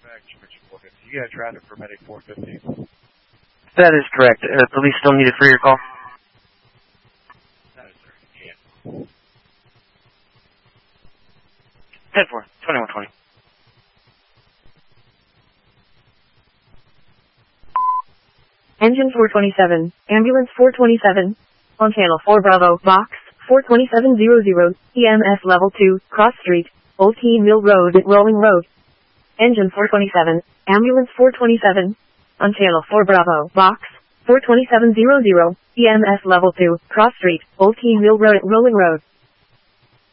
You got traffic for Medic 450. That is correct. Police still needed for your call? That is correct. Yeah. 10-4, 2120. Engine 427, ambulance 427, on channel 4 Bravo, box 42700, EMS level 2, cross street, Old Keene Mill Road, Rolling Road. Engine 427, ambulance 427, on channel 4 Bravo, box 42700, EMS level 2, cross street, Old Keene Mill Road, Rolling Road.